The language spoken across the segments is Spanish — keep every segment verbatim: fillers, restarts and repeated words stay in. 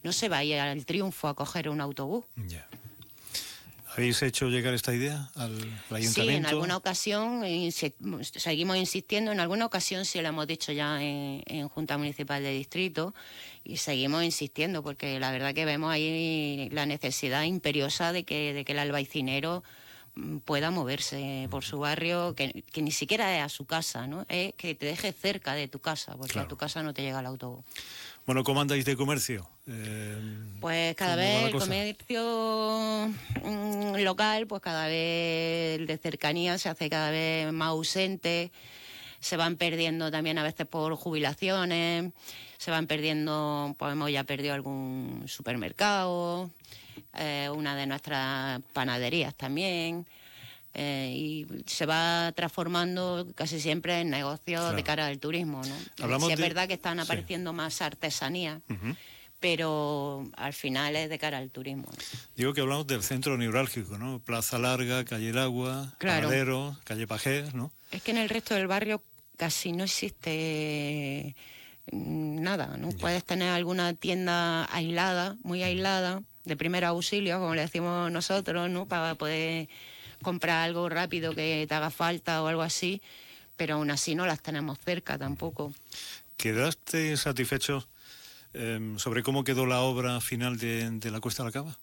no se vaya al Triunfo a coger un autobús. Ya. ¿Habéis hecho llegar esta idea al, al ayuntamiento? Sí, en alguna ocasión insi- seguimos insistiendo, en alguna ocasión sí lo hemos dicho ya en, en Junta Municipal de Distrito y seguimos insistiendo porque la verdad que vemos ahí la necesidad imperiosa de que, de que el albaicinero pueda moverse por su barrio, que, que ni siquiera es a su casa, ¿no? Es que te deje cerca de tu casa, porque claro, a tu casa no te llega el autobús. Bueno, ¿cómo andáis de comercio? Eh, pues cada vez el comercio mmm, local, pues cada vez el de cercanía se hace cada vez más ausente, se van perdiendo también a veces por jubilaciones, se van perdiendo, pues hemos ya perdido algún supermercado, eh, una de nuestras panaderías también, eh, y se va transformando casi siempre en negocios claro. de cara al turismo, ¿no? Hablamos sí es de... verdad que están apareciendo sí. más artesanías, uh-huh. pero al final es de cara al turismo, ¿no? Digo que hablamos del centro neurálgico, ¿no? Plaza Larga, Calle El Agua, claro. Panadero, Calle Pajés, ¿no? Es que en el resto del barrio casi no existe nada, ¿no? Ya. Puedes tener alguna tienda aislada, muy aislada, de primer auxilio, como le decimos nosotros, ¿no? Para poder comprar algo rápido que te haga falta o algo así, pero aún así no las tenemos cerca tampoco. ¿Quedaste satisfecho eh, sobre cómo quedó la obra final de, de la Cuesta de la Cava?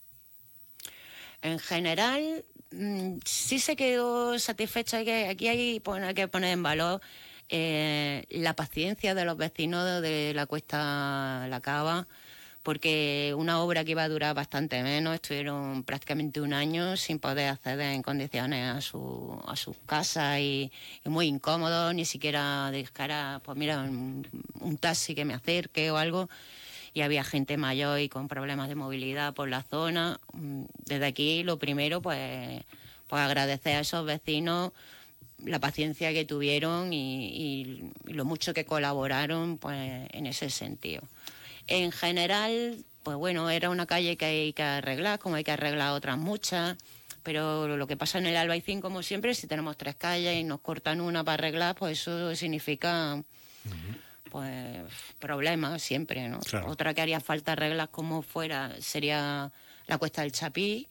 En general, mmm, sí se quedó satisfecha. Hay que, aquí hay, pues, hay que poner en valor eh, la paciencia de los vecinos de la Cuesta de la Cava, porque una obra que iba a durar bastante menos, estuvieron prácticamente un año sin poder acceder en condiciones a su a sus casas y, y muy incómodos, ni siquiera dejar, pues mira, un, un taxi que me acerque o algo, y había gente mayor y con problemas de movilidad por la zona. Desde aquí, lo primero, pues, pues agradecer a esos vecinos la paciencia que tuvieron y, y, y lo mucho que colaboraron, pues, en ese sentido. En general, pues bueno, era una calle que hay que arreglar, como hay que arreglar otras muchas, pero lo que pasa en el Albaicín, como siempre, si tenemos tres calles y nos cortan una para arreglar, pues eso significa uh-huh. pues problemas siempre, ¿no? Claro. Otra que haría falta arreglar como fuera sería la Cuesta del Chapí.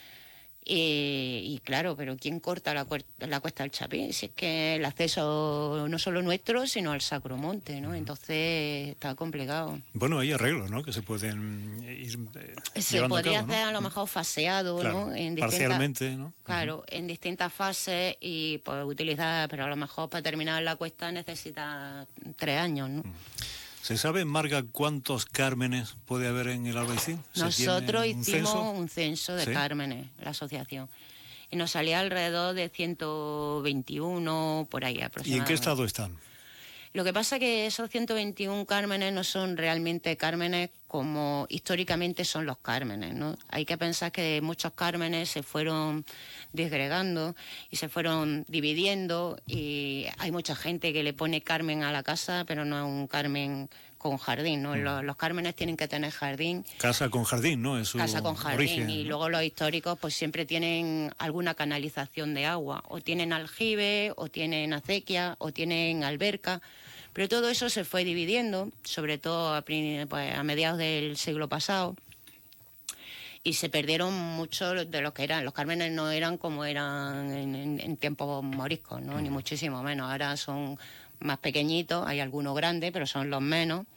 Y, y claro, pero ¿quién corta la, la Cuesta del Chapí? Si es que el acceso no solo nuestro, sino al Sacromonte, ¿no? Entonces está complicado. Bueno, hay arreglos, ¿no? Que se pueden ir eh, Se podría a cabo, hacer, ¿no? A lo mejor faseado, claro, ¿no? En parcialmente, ¿no? Claro, uh-huh. en distintas fases y pues utilizar, pero a lo mejor para terminar la cuesta necesita tres años, ¿no? Uh-huh. ¿Se sabe, Marga, cuántos cármenes puede haber en el Albaicín? Nosotros un hicimos censo? un censo de ¿Sí? cármenes, la asociación, y nos salía alrededor de ciento veintiuno, por ahí aproximadamente. ¿Y en qué estado están? Lo que pasa es que esos ciento veintiún cármenes no son realmente cármenes como históricamente son los cármenes, ¿no? Hay que pensar que muchos cármenes se fueron disgregando y se fueron dividiendo, y hay mucha gente que le pone carmen a la casa, pero no es un carmen con jardín, ¿no? Mm. Los, los cármenes tienen que tener jardín. Casa con jardín, ¿no? Es su Casa con jardín, origen, y ¿no? luego los históricos pues siempre tienen alguna canalización de agua, o tienen aljibe, o tienen acequia, o tienen alberca. Pero todo eso se fue dividiendo, sobre todo a, pues, a mediados del siglo pasado, y se perdieron mucho de lo que eran. Los cármenes no eran como eran en, en, en tiempos moriscos, ¿no? Ni muchísimo menos. Ahora son más pequeñitos, hay algunos grandes, pero son los menos.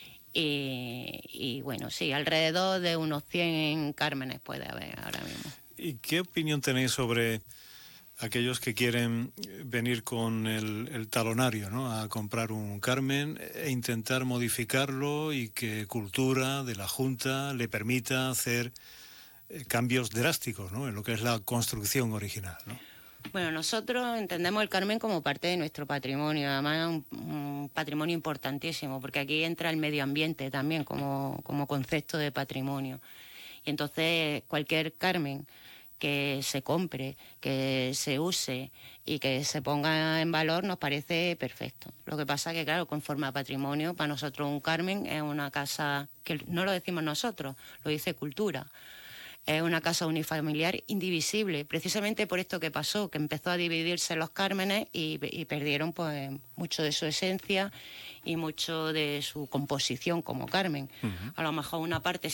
Y, y bueno, sí, alrededor de unos cien cármenes puede haber ahora mismo. ¿Y qué opinión tenéis sobre aquellos que quieren venir con el, el talonario, ¿no?, a comprar un carmen e intentar modificarlo y que Cultura de la Junta le permita hacer eh, cambios drásticos, ¿no?, en lo que es la construcción original, ¿no? Bueno, nosotros entendemos el carmen como parte de nuestro patrimonio, además un, un patrimonio importantísimo, porque aquí entra el medio ambiente también como, como concepto de patrimonio. Y entonces cualquier carmen que se compre, que se use y que se ponga en valor nos parece perfecto. Lo que pasa que, claro, conforme a patrimonio, para nosotros un carmen es una casa, que no lo decimos nosotros, lo dice Cultura. Es una casa unifamiliar indivisible, precisamente por esto que pasó, que empezó a dividirse los cármenes y, y perdieron pues mucho de su esencia y mucho de su composición como carmen. Uh-huh. A lo mejor una parte